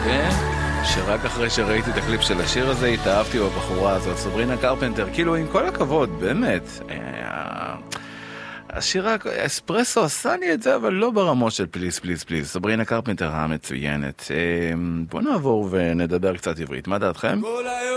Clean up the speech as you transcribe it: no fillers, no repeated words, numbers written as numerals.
שרק אחרי שראיתי את הקליפ של השיר הזה התאהבתי בבחורה הזאת, סברינה קרפנטר. כאילו עם כל הכבוד, באמת, השיר אספרסו עשה לי את זה, אבל לא ברמות של פליז פליז פליז. סברינה קרפנטר המצוינת. בוא נעבור ונדבר קצת עברית, מה דעתכם? כל היום